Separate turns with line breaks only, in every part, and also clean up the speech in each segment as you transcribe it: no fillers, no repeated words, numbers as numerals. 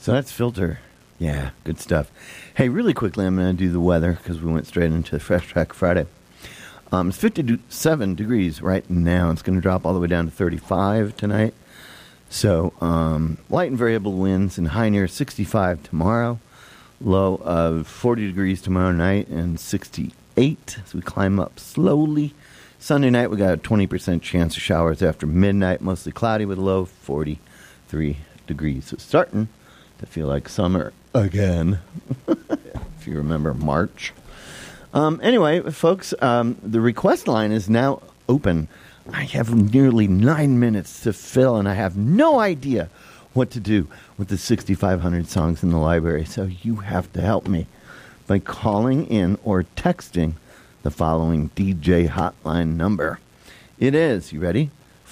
So that's Filter. Yeah, good stuff. Hey, really quickly, I'm going to do the weather because we went straight into Fresh Track Friday. It's 57 degrees right now. It's going to drop all the way down to 35 tonight. So light and variable winds and high near 65 tomorrow. Low of 40 degrees tomorrow night and 68 as we climb up slowly. Sunday night, we got a 20% chance of showers after midnight. Mostly cloudy with a low of 43 degrees. So it's starting to feel like summer again. If you remember March. Anyway, folks, the request line is now open. I have nearly 9 minutes to fill, and I have no idea what to do with the 6,500 songs in the library. So you have to help me by calling in or texting the following DJ hotline number. It is, you ready?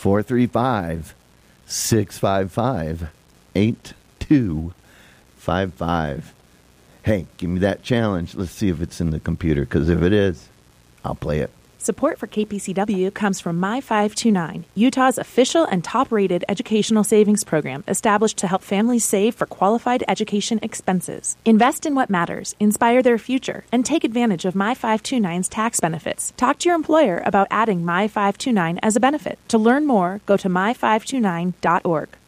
435-655-8255. Hey, give me that challenge. Let's see if it's in the computer, because if it is, I'll play it.
Support for KPCW comes from My529, Utah's official and top-rated educational savings program established to help families save for qualified education expenses. Invest in what matters, inspire their future, and take advantage of My529's tax benefits. Talk to your employer about adding My529 as a benefit. To learn more, go to my529.org.